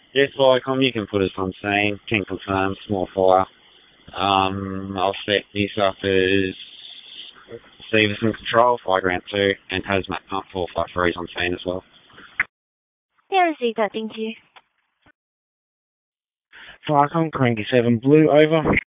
Yes, Viacom, you can put us on scene. Can confirm, small fire. I'll set this up as Stevenson Control, Fire Grant 2, and Hazmat Pump 453 is on scene as well. Yeah, I received that, thank you. Viacom, Cranky 7 Blue, over.